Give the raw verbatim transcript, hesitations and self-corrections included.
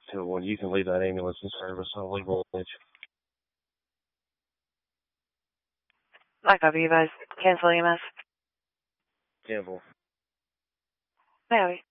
to when you can leave that ambulance in service on Lee Voltage. I copy you guys. Cancel E M S. Cancel. Maybe.